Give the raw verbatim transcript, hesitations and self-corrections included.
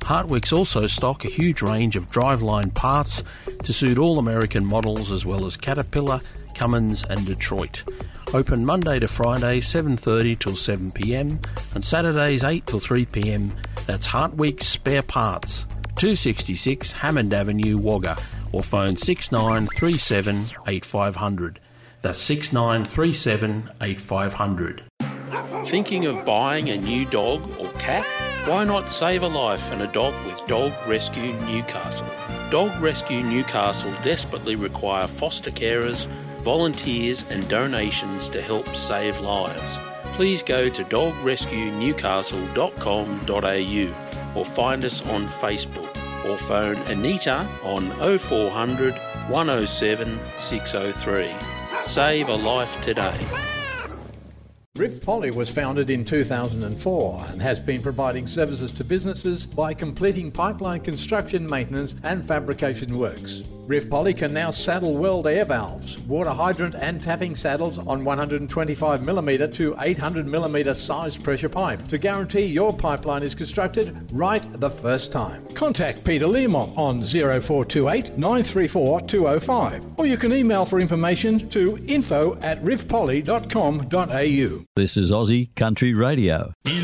Hartwick's also stock a huge range of driveline parts to suit all American models as well as Caterpillar, Cummins and Detroit. Open Monday to Friday seven thirty till seven p m and Saturdays eight till three p m. That's Hartwick's Spare Parts, two sixty-six Hammond Avenue, Wagga, or phone six nine three seven eight five zero zero. That's six nine three seven eight five zero zero. Thinking of buying a new dog or cat? Why not save a life and a dog with Dog Rescue Newcastle? Dog Rescue Newcastle desperately require foster carers, volunteers and donations to help save lives. Please go to dog rescue newcastle dot com dot a u or find us on Facebook or phone Anita on oh four hundred, one oh seven, six oh three. Save a life today. Rift Poly was founded in two thousand four and has been providing services to businesses by completing pipeline construction, maintenance and fabrication works. Rift Poly can now saddle weld air valves, water hydrant and tapping saddles on one hundred twenty-five millimetre to eight hundred millimetre size pressure pipe to guarantee your pipeline is constructed right the first time. Contact Peter Learmont on oh four two eight, nine three four, two oh five or you can email for information to info at rift poly dot com dot a u. This is Aussie Country Radio.